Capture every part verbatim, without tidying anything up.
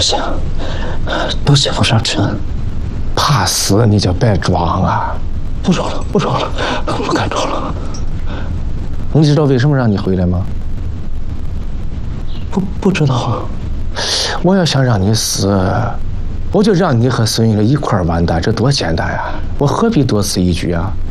西，都写不上去。 怕死你就别装啊！ 不装了，不装了，不敢装了。 你知道为什么让你回来吗？ 不不知道啊。 我要想让你死，我就让你和孙玉一块儿完蛋，这多简单呀！我何必多此一举啊？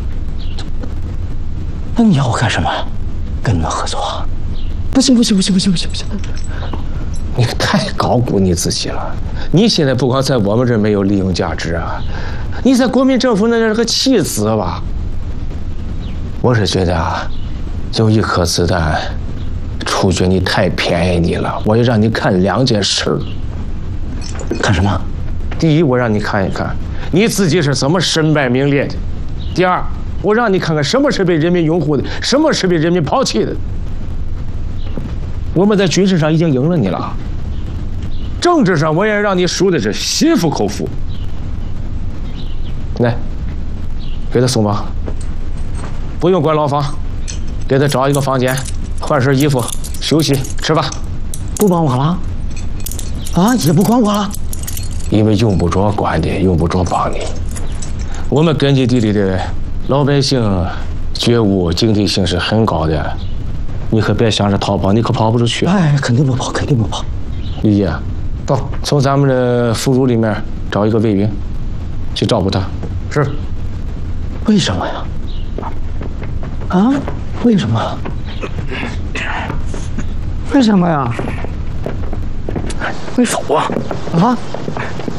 那你要我干什么？跟你们合作？不行不行不行不行不行不行！ 你太高估你自己了。你现在不光在我们这儿没有利用价值啊，你在国民政府那是个弃子吧？我是觉得啊，有一颗子弹处决你太便宜你了。我要让你看两件事。 看什么？ 第一，我让你看一看你自己是怎么身败名裂的；第二，我让你看看什么是被人民拥护的，什么是被人民抛弃的。我们在军事上已经赢了你了，政治上我也让你输的是心服口服。来，给他送吧，不用关牢房，给他找一个房间，换身衣服，休息吃饭。 不帮我了？啊，也不管我了？ 因为用不着管你，用不着帮你。我们根据地里的老百姓觉悟、警惕性是很高的。你可别想着逃跑，你可跑不出去。 哎，肯定不跑，肯定不跑。 李姐，到从咱们的俘虏里面找一个卫兵，去照顾他。是。 为什么呀？啊？为什么？为什么呀？ 为什么啊？ 啊？